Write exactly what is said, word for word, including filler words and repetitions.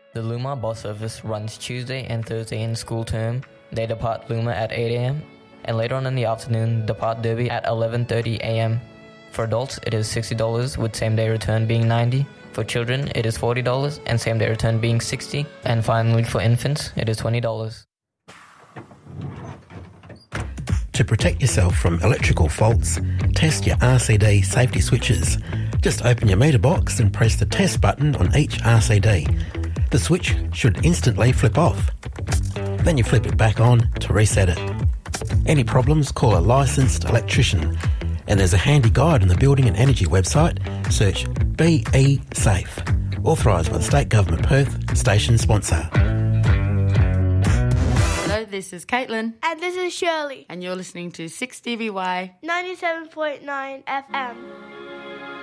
The Luma bus service runs Tuesday and Thursday in school term. They depart Luma at eight a.m. and later on in the afternoon depart Derby at eleven thirty a.m. For adults, it is sixty dollars with same-day return being ninety dollars. For children, it is forty dollars and same-day return being sixty dollars. And finally, for infants, it is twenty dollars. To protect yourself from electrical faults, test your R C D safety switches. Just open your meter box and press the test button on each R C D. The switch should instantly flip off. Then you flip it back on to reset it. Any problems, call a licensed electrician. And there's a handy guide on the Building and Energy website. Search B E Safe. Authorised by the State Government Perth, station sponsor. Hello, this is Caitlin. And this is Shirley. And you're listening to six D V Y ninety-seven point nine F M.